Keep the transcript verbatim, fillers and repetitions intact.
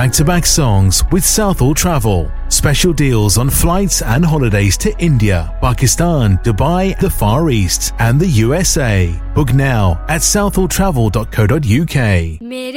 back-to-back songs with Southall Travel. Special deals on flights and holidays to India, Pakistan, Dubai, the Far East and the U S A. Book now at southall travel dot co dot uk.